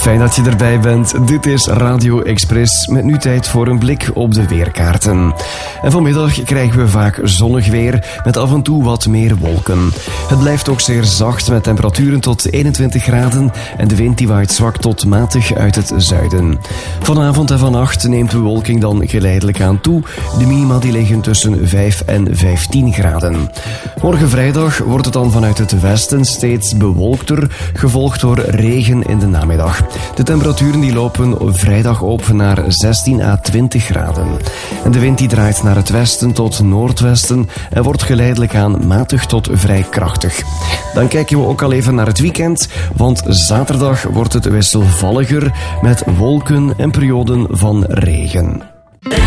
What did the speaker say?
Fijn dat je erbij bent. Dit is Radio Express met nu tijd voor een blik op de weerkaarten. En vanmiddag krijgen we vaak zonnig weer met af en toe wat meer wolken. Het blijft ook zeer zacht met temperaturen tot 21 graden en de wind die waait zwak tot matig uit het zuiden. Vanavond en vannacht neemt de bewolking dan geleidelijk aan toe. De minima die liggen tussen 5 en 15 graden. Morgen vrijdag wordt het dan vanuit het westen steeds bewolkter, gevolgd door regen in de namiddag. De temperaturen die lopen vrijdag op naar 16 à 20 graden. En de wind die draait naar het westen tot noordwesten en wordt geleidelijk aan matig tot vrij krachtig. Dan kijken we ook al even naar het weekend, want zaterdag wordt het wisselvalliger met wolken en perioden van regen.